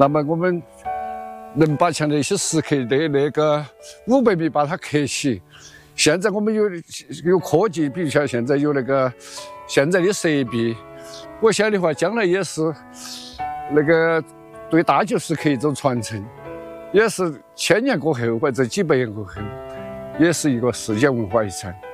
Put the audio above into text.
那么我们能把像那些石刻的那个500米把它刻起。现在我们有科技，比如像现在有那个现在的设备，我想的话，将来也是那个对大旧石刻一种传承，也是1000年过后或者几百年过后，也是一个世界文化遗产。